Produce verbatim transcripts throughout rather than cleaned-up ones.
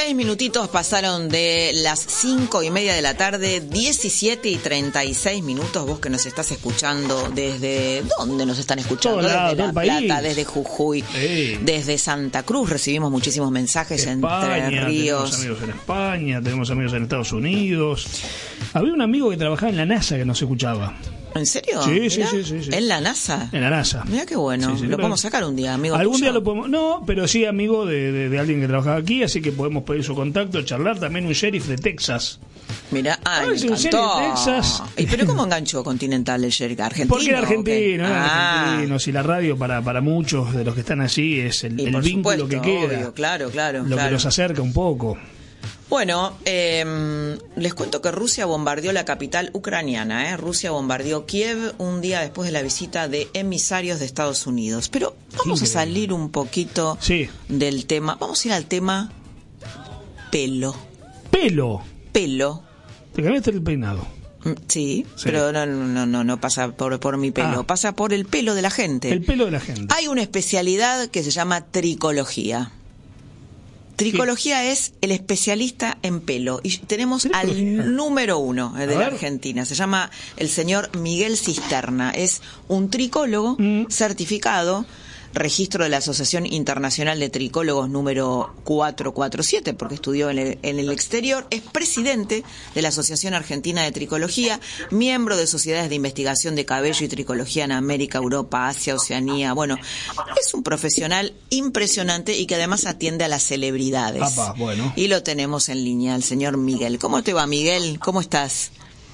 Seis minutitos pasaron de las cinco y media de la tarde, diecisiete y treinta y seis minutos. Vos que nos estás escuchando, ¿desde dónde nos están escuchando? Todo desde lado, La Plata, desde Jujuy, sí. Desde Santa Cruz. Recibimos muchísimos mensajes. España, Entre Ríos. Tenemos amigos en España, tenemos amigos en Estados Unidos. Había un amigo que trabajaba en la NASA que nos escuchaba. ¿En serio? Sí, sí, sí, sí, sí. ¿En la NASA? En la NASA. Mira qué bueno. Sí, sí, lo podemos sacar un día, amigo. Algún tuyo? día lo podemos. No, pero sí, amigo de, de, de alguien que trabaja aquí, así que podemos pedir su contacto, charlar. También un sheriff de Texas. Mira, ay, me es un encantó. sheriff de Texas. ¿Y pero cómo enganchó Continental el sheriff? ¿Argentino? Porque era argentino, eran ah. argentinos. Y la radio para, para muchos de los que están allí es el, el vínculo supuesto, que queda. Obvio, claro, claro. Lo claro. que los acerca un poco. Bueno, eh, les cuento que Rusia bombardeó la capital ucraniana. ¿eh? Rusia bombardeó Kiev un día después de la visita de emisarios de Estados Unidos. Pero vamos a salir un poquito sí. del tema. Vamos a ir al tema pelo. ¿Pelo? Pelo. ¿Te cambiaste el peinado? Sí, sí, pero no, no, no, no pasa por, por mi pelo, ah. pasa por el pelo de la gente. El pelo de la gente. Hay una especialidad que se llama tricología. Tricología ¿Qué? Es el especialista en pelo. Y tenemos al número uno de la Argentina. Se llama el señor Miguel Cisterna. Es un tricólogo mm. certificado, registro de la Asociación Internacional de Tricólogos número cuatrocientos cuarenta y siete, porque estudió en el, en el exterior. Es presidente de la Asociación Argentina de Tricología, miembro de sociedades de investigación de cabello y tricología en América, Europa, Asia, Oceanía. Bueno, es un profesional impresionante y que además atiende a las celebridades. Apa, bueno. Y lo tenemos en línea, el señor Miguel. ¿Cómo te va, Miguel? ¿Cómo estás?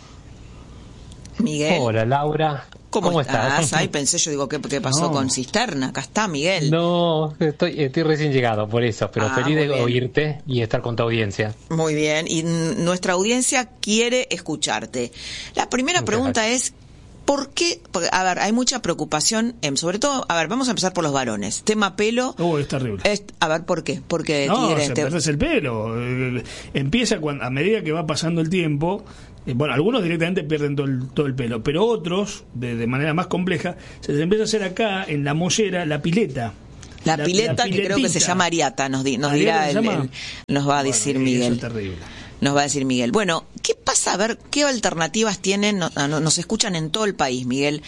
Miguel. Hola, Laura. ¿Cómo, ¿Cómo estás? estás? Ay, pensé yo, digo, ¿qué, qué pasó no. con Cisterna? Acá está, Miguel. No, estoy, estoy recién llegado, por eso, pero ah, feliz de bien. oírte y estar con tu audiencia. Muy bien, y n- nuestra audiencia quiere escucharte. La primera Muchas pregunta gracias. es, ¿por qué? Porque, a ver, hay mucha preocupación, en, sobre todo, a ver, vamos a empezar por los varones. Tema pelo. Oh, es terrible. Es, a ver, ¿por qué? Porque no, tigre, se te... perdés el pelo. Eh, empieza cuando, a medida que va pasando el tiempo. Eh, bueno, algunos directamente pierden todo el, todo el pelo, pero otros, de, de manera más compleja, se les empieza a hacer acá, en la mollera, la pileta. La, la pileta, la que creo que se llama ariata, nos, di, nos dirá, el, el, nos va a decir bueno, Miguel. Eso es terrible. Nos va a decir Miguel. Bueno, ¿qué pasa? A ver, ¿qué alternativas tienen? No, no, nos escuchan en todo el país, Miguel.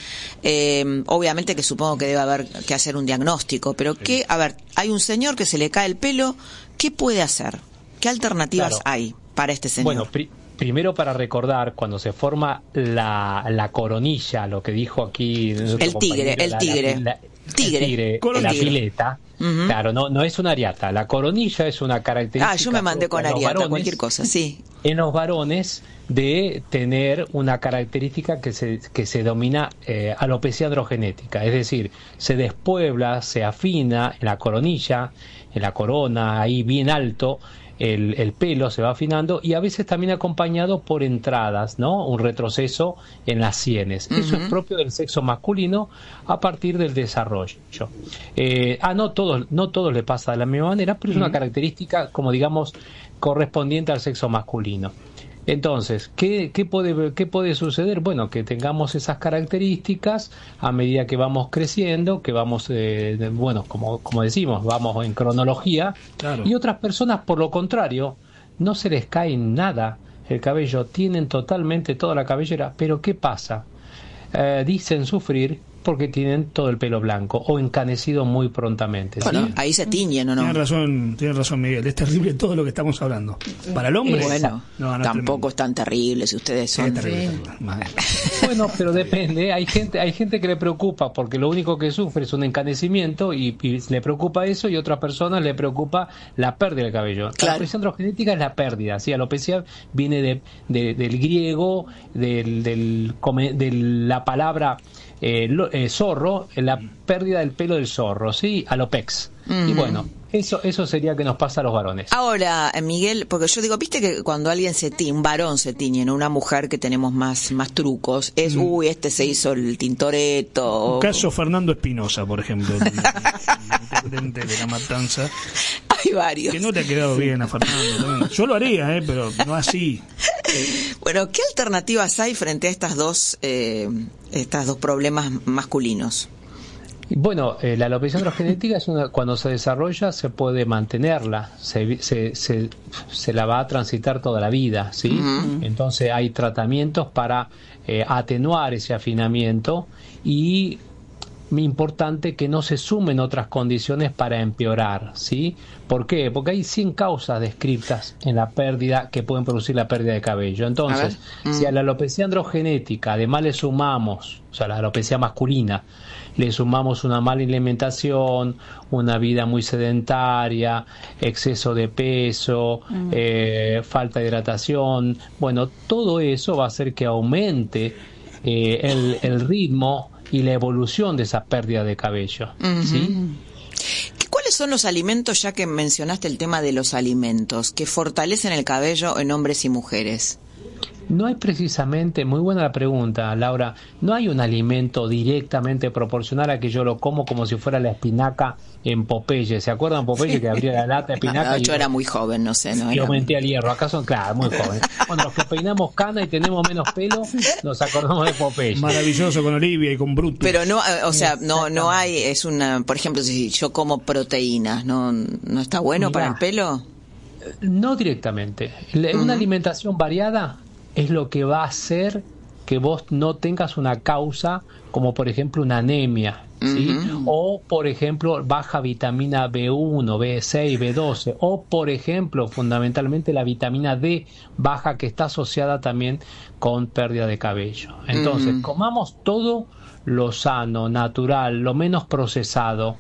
Eh, obviamente que supongo que debe haber que hacer un diagnóstico, pero sí. ¿qué? A ver, hay un señor que se le cae el pelo, ¿qué puede hacer? ¿Qué alternativas claro. hay para este señor? Bueno, pri- primero para recordar, cuando se forma la, la coronilla, lo que dijo aquí... El tigre, el tigre. La, la, Tigre, el tigre, el la tigre. pileta, uh-huh. claro, no no es una ariata, la coronilla es una característica. Ah, yo me mandé con ariata, varones, cualquier cosa, sí. En los varones de tener una característica que se que se denomina eh, alopecia androgenética, es decir, se despuebla, se afina en la coronilla, en la corona, ahí bien alto. El, el pelo se va afinando y a veces también acompañado por entradas, ¿no? Un retroceso en las sienes. Uh-huh. Eso es propio del sexo masculino a partir del desarrollo. Eh, ah, no todos, no todos le pasa de la misma manera, pero es uh-huh. una característica, como digamos, correspondiente al sexo masculino. Entonces, ¿qué, qué, puede, ¿qué puede suceder? Bueno, que tengamos esas características a medida que vamos creciendo, que vamos, eh, de, bueno, como, como decimos, vamos en cronología. Claro. Y otras personas, por lo contrario, no se les cae nada el cabello, tienen totalmente toda la cabellera, pero ¿qué pasa? Eh, dicen sufrir porque tienen todo el pelo blanco o encanecido muy prontamente. Bueno, ¿sí? ahí se tiñen, ¿o no? Tiene razón, tiene razón Miguel, es terrible todo lo que estamos hablando. Para el hombre, bueno, no, no tampoco es tan terrible si ustedes son... Sí, terrible, terrible. Bueno, pero depende, hay gente hay gente que le preocupa porque lo único que sufre es un encanecimiento y, y le preocupa eso, y a otras personas le preocupa la pérdida del cabello. Claro. La alopecia androgenética es la pérdida, ¿sí? Alopecia viene de, de, del griego, del, del, de la palabra eh, lo, eh, zorro, la pérdida del pelo del zorro, ¿sí? Alopex. Mm. Y bueno, eso eso sería que nos pasa a los varones. Ahora, Miguel, porque yo digo, viste que cuando alguien se tiñe, un varón se tiñe, ¿no? Una mujer que tenemos más más trucos, es, mm. uy, este se hizo el tintoretto. Un caso Fernando Espinosa, por ejemplo, el, el intendente de La Matanza. Hay varios. Que no te ha quedado bien a Fernando. Yo lo haría, ¿eh? Pero no así. Bueno, ¿qué alternativas hay frente a estas dos, eh, estas dos problemas masculinos? Bueno, eh, la alopecia androgenética es una, cuando se desarrolla se puede mantenerla, se, se, se, se la va a transitar toda la vida, ¿sí? Uh-huh. Entonces hay tratamientos para eh, atenuar ese afinamiento y importante que no se sumen otras condiciones para empeorar, ¿sí? ¿Por qué? Porque hay cien causas descritas en la pérdida que pueden producir la pérdida de cabello. Entonces, a mm. si a la alopecia androgenética además le sumamos, o sea, la alopecia masculina, le sumamos una mala alimentación, una vida muy sedentaria, exceso de peso, mm. eh, falta de hidratación, bueno, todo eso va a hacer que aumente eh, el, el ritmo y la evolución de esa pérdida de cabello, uh-huh. ¿sí? ¿Cuáles son los alimentos, ya que mencionaste el tema de los alimentos, que fortalecen el cabello en hombres y mujeres? No hay precisamente, muy buena la pregunta, Laura, no hay un alimento directamente proporcional a que yo lo como como si fuera la espinaca en Popeye. ¿Se acuerdan Popeye, sí, que abría la lata de espinaca? No, y yo era muy joven, no sé. No y era... aumenté al hierro. Acá son, claro, muy jóvenes. Bueno, los que peinamos cana y tenemos menos pelo, nos acordamos de Popeye. Maravilloso con Olivia y con Brutus. Pero no, o sea, no no hay, es una, por ejemplo, si yo como proteínas, ¿no, no está bueno Mirá, para el pelo? No directamente. Una uh-huh. alimentación variada es lo que va a hacer que vos no tengas una causa como por ejemplo una anemia, ¿sí? Uh-huh. O por ejemplo baja vitamina B uno, B seis, B doce, o por ejemplo fundamentalmente la vitamina D baja, que está asociada también con pérdida de cabello. Entonces, uh-huh. comamos todo lo sano, natural, lo menos procesado,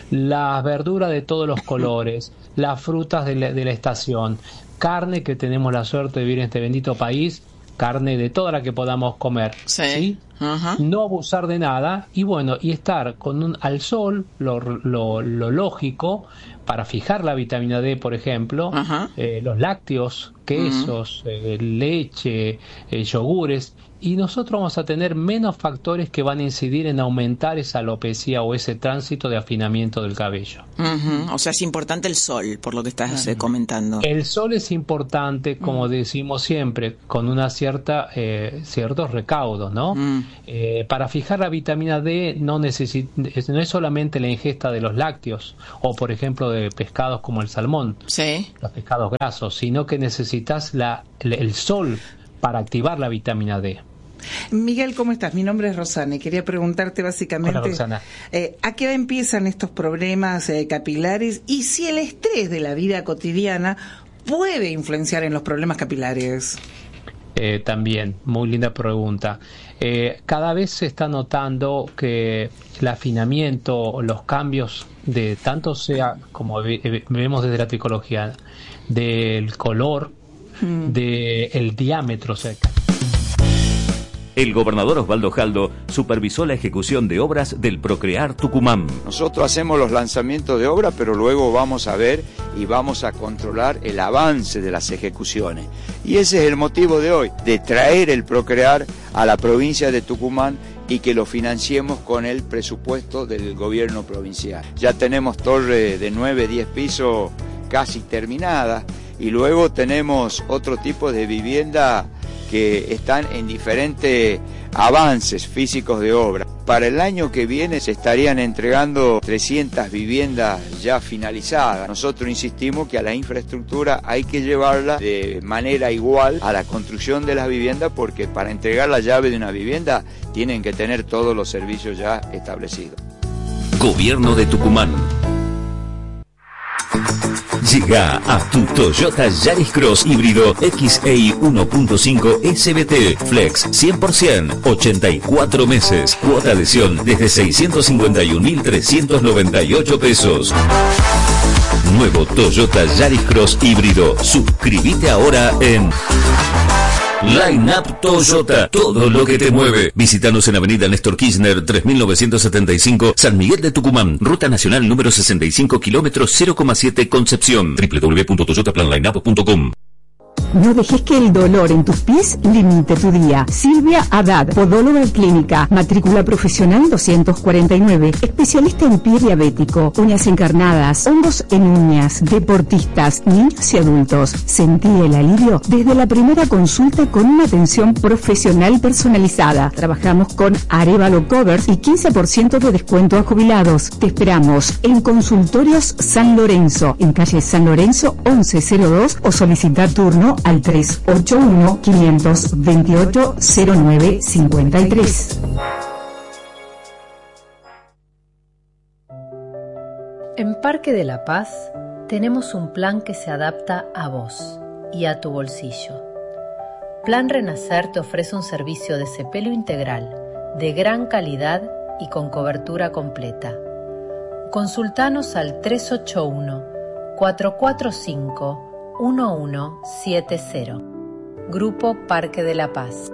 las verduras de todos los colores, las frutas de la, de la estación, carne, que tenemos la suerte de vivir en este bendito país, carne de toda la que podamos comer, sí, ¿sí? Uh-huh. No abusar de nada y bueno, y estar con un, al sol, lo, lo, lo lógico para fijar la vitamina D, por ejemplo, uh-huh. eh, los lácteos, quesos, uh-huh. eh, leche, eh, yogures, y nosotros vamos a tener menos factores que van a incidir en aumentar esa alopecia o ese tránsito de afinamiento del cabello. Uh-huh. O sea, es importante el sol, por lo que estás uh-huh. comentando. El sol es importante, como uh-huh. decimos siempre, con una cierta eh, ciertos recaudos, ¿no? Uh-huh. Eh, para fijar la vitamina D no, necesit- no es solamente la ingesta de los lácteos o, por ejemplo, de pescados como el salmón, sí. los pescados grasos, sino que necesitas la, el sol para activar la vitamina D. Miguel, ¿cómo estás? Mi nombre es Rosana y quería preguntarte básicamente Hola, Rosana. Eh, ¿a qué edad empiezan estos problemas eh, capilares y si el estrés de la vida cotidiana puede influenciar en los problemas capilares? Eh, también, muy linda pregunta. Eh, cada vez se está notando que el afinamiento, los cambios de tanto sea, como ve, vemos desde la tricología, del color, mm. del diámetro, o sea, el gobernador Osvaldo Jaldo supervisó la ejecución de obras del Procrear Tucumán. Nosotros hacemos los lanzamientos de obra, pero luego vamos a ver y vamos a controlar el avance de las ejecuciones. Y ese es el motivo de hoy, de traer el Procrear a la provincia de Tucumán y que lo financiemos con el presupuesto del gobierno provincial. Ya tenemos torre de nueve, diez pisos casi terminada y luego tenemos otro tipo de vivienda que están en diferentes avances físicos de obra. Para el año que viene se estarían entregando trescientas viviendas ya finalizadas. Nosotros insistimos que a la infraestructura hay que llevarla de manera igual a la construcción de las viviendas, porque para entregar la llave de una vivienda tienen que tener todos los servicios ya establecidos. Gobierno de Tucumán. Llega a tu Toyota Yaris Cross híbrido X E I uno punto cinco S B T Flex cien por ciento, ochenta y cuatro meses, cuota adhesión desde seiscientos cincuenta y un mil trescientos noventa y ocho pesos. Nuevo Toyota Yaris Cross híbrido. Suscríbete ahora en Line Up Toyota, todo lo que te mueve. Visítanos en Avenida Néstor Kirchner tres mil novecientos setenta y cinco, San Miguel de Tucumán, Ruta Nacional número sesenta y cinco, kilómetros cero coma siete, Concepción. doble u doble u doble u punto toyota plan line up punto com. No dejes que el dolor en tus pies limite tu día. Silvia Haddad, podóloga clínica, matrícula profesional doscientos cuarenta y nueve, especialista en pie diabético, uñas encarnadas, hongos en uñas, deportistas, niños y adultos. Sentí el alivio desde la primera consulta con una atención profesional personalizada. Trabajamos con Arevalo Covers y quince por ciento de descuento a jubilados. Te esperamos en Consultorios San Lorenzo, en calle San Lorenzo once cero dos, o solicita turno al tres ocho uno, cinco dos ocho, cero nueve cinco tres. En Parque de la Paz tenemos un plan que se adapta a vos y a tu bolsillo. Plan Renacer te ofrece un servicio de cepelo integral, de gran calidad y con cobertura completa. Consultanos al tres ocho uno, cuatro cuatro cinco, uno uno siete cero. Grupo Parque de la Paz.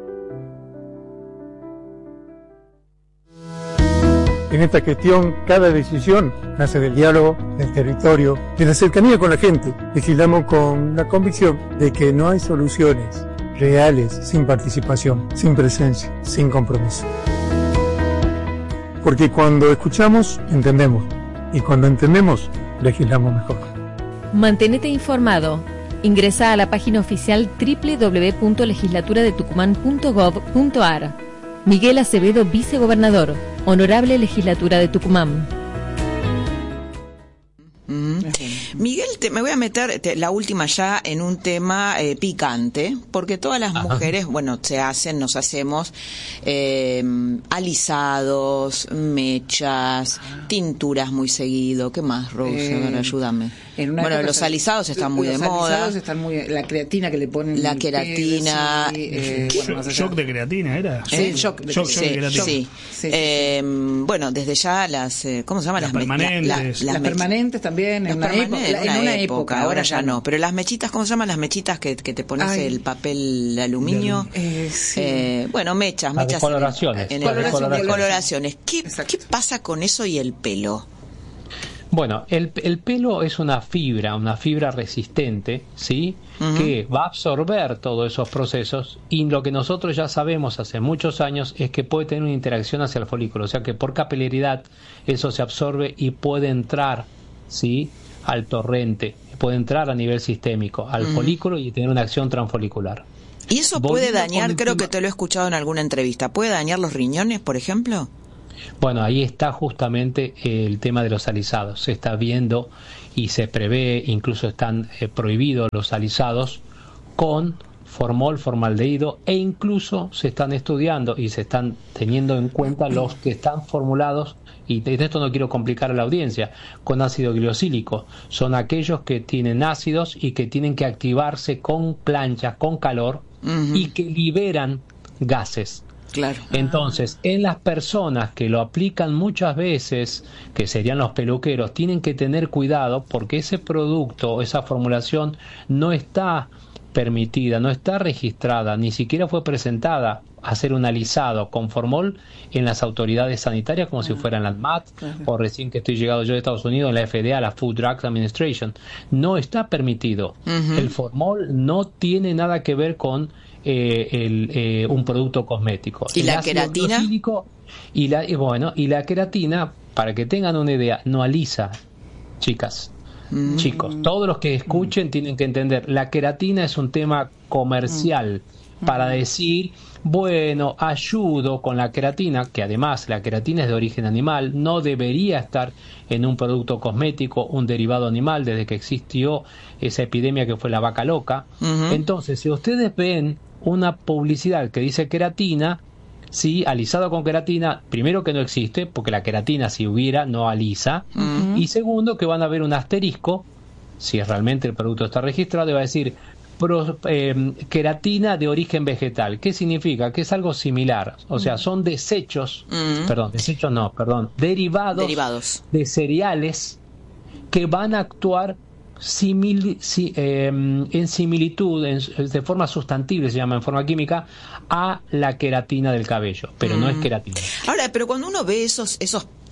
En esta gestión, cada decisión nace del diálogo, del territorio, de la cercanía con la gente. Legislamos con la convicción de que no hay soluciones reales sin participación, sin presencia, sin compromiso. Porque cuando escuchamos, entendemos. Y cuando entendemos, legislamos mejor. Mantenete informado. Ingresa a la página oficial doble u doble u doble u punto legislatura de tucumán punto gov punto ar. Miguel Acevedo, vicegobernador. Honorable Legislatura de Tucumán. Mm. Miguel, te, me voy a meter te, la última ya en un tema eh, picante, porque todas las Ajá. mujeres, bueno, se hacen, nos hacemos eh, alisados, mechas, tinturas muy seguido. ¿Qué más, Rose? Eh, a ver, ayúdame. Bueno, los alisados están muy de moda. Los alisados están muy, la creatina que le ponen. La queratina. Sí, eh, bueno, shock, shock de creatina era. Sí, ¿Eh? shock, de, shock, sí, shock de creatina. Sí. sí. Eh, bueno, desde ya las, eh, ¿cómo se llama? Las, las permanentes. La, la, las, las permanentes también. Las en una permanentes, época, en una, una época, época, ahora ya no. Pero las mechitas, ¿cómo se llaman? Las mechitas que, que te pones Ay. el papel de aluminio. Eh, sí. eh, bueno, mechas, las mechas. Coloraciones. En el, coloración, coloraciones. coloraciones. ¿Qué, ¿Qué pasa con eso y el pelo? Bueno, el, el pelo es una fibra, una fibra resistente, ¿sí? Uh-huh. Que va a absorber todos esos procesos, y lo que nosotros ya sabemos hace muchos años es que puede tener una interacción hacia el folículo, o sea que por capilaridad eso se absorbe y puede entrar, ¿sí?, al torrente, puede entrar a nivel sistémico al uh-huh. folículo y tener una acción transfolicular. ¿Y eso puede dañar, creo que te lo he escuchado en alguna entrevista, puede dañar los riñones, por ejemplo? Bueno, ahí está justamente el tema de los alisados. Se está viendo y se prevé, incluso están eh, prohibidos los alisados con formol, formaldehído, e incluso se están estudiando y se están teniendo en cuenta los que están formulados, y de esto no quiero complicar a la audiencia, con ácido gliosílico. Son aquellos que tienen ácidos y que tienen que activarse con planchas, con calor, uh-huh. y que liberan gases. Claro. Entonces, en las personas que lo aplican muchas veces, que serían los peluqueros, tienen que tener cuidado porque ese producto, esa formulación no está permitida, no está registrada, ni siquiera fue presentada a hacer un alisado con formol en las autoridades sanitarias, como ah, si fueran la A N M A T, claro. o recién que estoy llegado yo de Estados Unidos, en la F D A, la Food Drugs Administration. No está permitido. Uh-huh. El formol no tiene nada que ver con Eh, el, eh, un producto cosmético. ¿Y el la queratina? Y la, y bueno, y la queratina, para que tengan una idea, no alisa, chicas, mm. chicos, todos los que escuchen mm. tienen que entender, la queratina es un tema comercial mm. para decir, bueno, ayudo con la queratina, que además la queratina es de origen animal, no debería estar en un producto cosmético, un derivado animal, desde que existió esa epidemia que fue la vaca loca. Uh-huh. Entonces, si ustedes ven una publicidad que dice queratina, sí, alisado con queratina, primero que no existe, porque la queratina, si hubiera, no alisa, uh-huh. y segundo que van a ver un asterisco, si realmente el producto está registrado, y va a decir Pro, eh, queratina de origen vegetal. ¿Qué significa? Que es algo similar, o sea, son desechos, mm. perdón, desechos no, perdón, derivados, derivados de cereales que van a actuar simil, si, eh, en similitud, en, de forma sustantible, se llama en forma química, a la queratina del cabello, pero mm. no es queratina. Ahora, pero cuando uno ve esos esos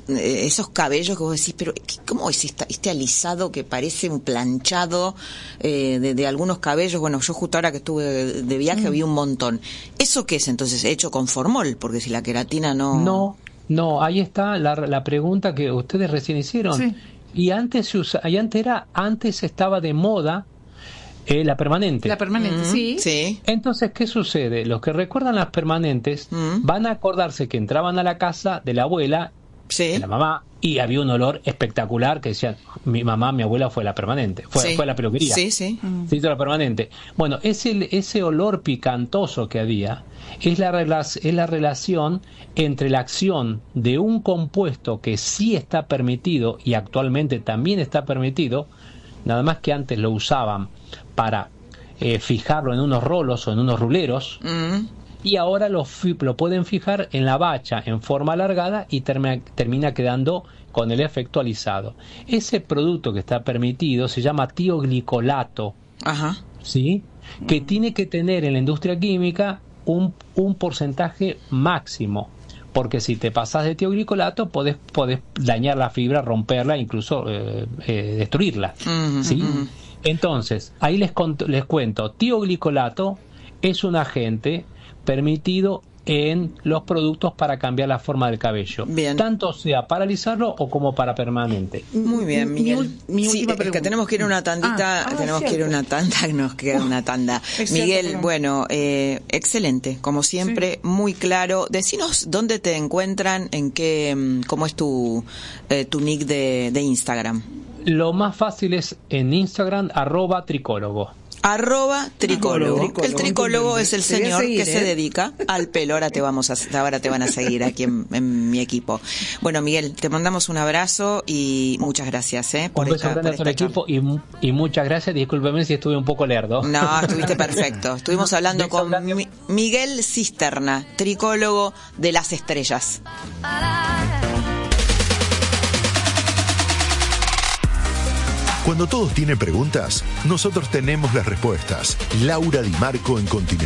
eh, esos cabellos que vos decís, pero ¿cómo es esta, este alisado que parece un planchado eh, de, de algunos cabellos? Bueno, yo justo ahora que estuve de, de viaje mm. vi un montón. ¿Eso qué es entonces? ¿Hecho con formol? Porque si la queratina no... No, no, ahí está la, la pregunta que ustedes recién hicieron. Sí. Y antes se usa, y antes era, antes estaba de moda eh, la permanente. La permanente, mm, sí. sí. Entonces, ¿qué sucede? Los que recuerdan las permanentes mm. van a acordarse que entraban a la casa de la abuela, sí. de la mamá, y había un olor espectacular que decían, mi mamá, mi abuela fue la permanente, fue, sí. fue la peluquería. Sí, sí. Mm. Se hizo la permanente. Bueno, ese, ese olor picantoso que había es la, es la relación entre la acción de un compuesto que sí está permitido y actualmente también está permitido, nada más que antes lo usaban para eh, fijarlo en unos rolos o en unos ruleros, mm. y ahora lo, lo pueden fijar en la bacha en forma alargada y termina, termina quedando con el efecto alisado. Ese producto que está permitido se llama tioglicolato, Ajá. ¿sí? que tiene que tener en la industria química un, un porcentaje máximo, porque si te pasas de tioglicolato podés, podés dañar la fibra, romperla, incluso eh, eh, destruirla. Uh-huh, ¿sí? Uh-huh. Entonces, ahí les, les cuento, tioglicolato es un agente permitido en los productos para cambiar la forma del cabello. Bien. Tanto sea para alisarlo o como para permanente. Muy bien, Miguel. Mi, mi sí, es que tenemos que ir a una tandita, ah, tenemos ah, que ir a una tanda, nos queda una tanda. Miguel, cierto, bueno, eh, excelente, como siempre, sí. muy claro. Decinos dónde te encuentran, en qué, cómo es tu, eh, tu nick de, de Instagram. Lo más fácil es en Instagram, arroba tricólogo. Arroba tricólogo. tricólogo. El tricólogo es el señor seguir, que ¿eh? se dedica al pelo. Ahora te vamos a, ahora te van a seguir aquí en, en mi equipo. Bueno, Miguel, te mandamos un abrazo y muchas gracias, ¿eh? Por un beso esta, grande por a tu equipo y, y muchas gracias. Discúlpeme si estuve un poco lerdo. No, estuviste perfecto. Estuvimos hablando con Mi, Miguel Cisterna, tricólogo de las estrellas. Cuando todos tienen preguntas, nosotros tenemos las respuestas. Laura Di Marco en Continental